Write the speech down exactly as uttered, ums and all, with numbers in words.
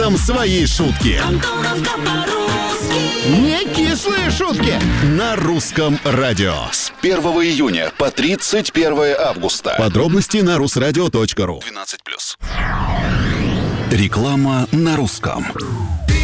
там свои шутки. Антоновка по-русски. Не кислые шутки. На русском радио. С первого июня по тридцать первое августа. Подробности на русрадио точка ру. двенадцать плюс. Реклама на русском.